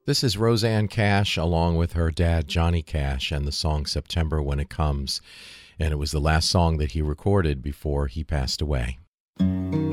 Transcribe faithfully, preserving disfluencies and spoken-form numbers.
This is Rosanne Cash along with her dad, Johnny Cash, and the song September When It Comes. And it was the last song that he recorded before he passed away.